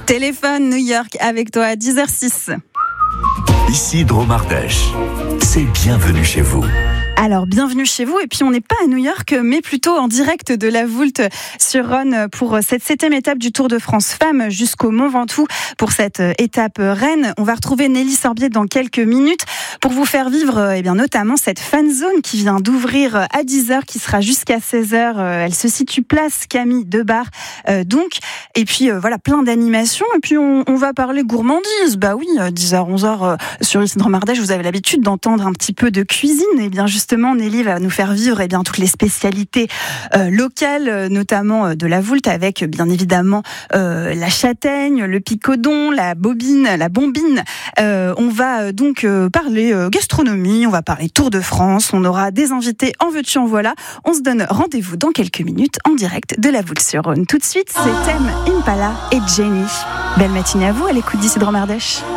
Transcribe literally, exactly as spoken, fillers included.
Téléphone New York avec toi à dix heures six. Ici Dromardèche, c'est bienvenue chez vous. Alors, bienvenue chez vous. Et puis, on n'est pas à New York, mais plutôt en direct de la Voulte sur Rhône pour cette septième étape du Tour de France Femmes jusqu'au Mont Ventoux pour cette étape Rennes. On va retrouver Nelly Sorbier dans quelques minutes pour vous faire vivre, eh bien, notamment cette fan zone qui vient d'ouvrir à dix heures, qui sera jusqu'à seize heures. Elle se situe place Camille Debar. Euh, donc, et puis, euh, voilà, plein d'animations. Et puis, on, on va parler gourmandise. Bah oui, dix heures, onze heures euh, sur Ici Dromardèche, vous avez l'habitude d'entendre un petit peu de cuisine. Et bien, justement, Justement, Nelly va nous faire vivre eh bien, toutes les spécialités euh, locales, notamment euh, de la Voulte, avec bien évidemment euh, la châtaigne, le picodon, la bobine, la bombine. Euh, on va euh, donc euh, parler euh, gastronomie, on va parler Tour de France, on aura des invités en veux-tu en voilà. On se donne rendez-vous dans quelques minutes en direct de la Voulte sur Rhône. Tout de suite, c'est Thème Impala et Jenny. Belle matinée à vous à l'écoute d'Ici Dromardèche.